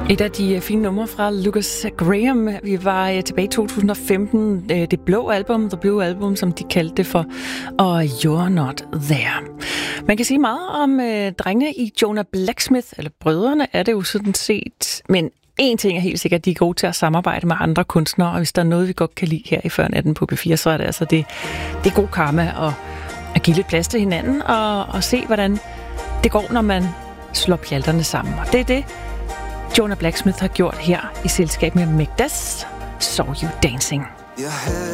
Et af de fine numre fra Lucas Graham. Vi var tilbage i 2015. Det blå album, The Blue Album, som de kaldte det for, og You're Not There. Man kan sige meget om drengene i Jonah Blacksmith, eller brødrene er det jo sådan set, men en ting er helt sikkert, de er gode til at samarbejde med andre kunstnere, og hvis der er noget, vi godt kan lide her i Førnatten på P4, så er det altså det er god karma at give lidt plads til hinanden og se, hvordan det går, når man slår pjalterne sammen. Og det er det, Jonah Blacksmith har gjort her i selskab med Mekdas, Saw You Dancing. Your head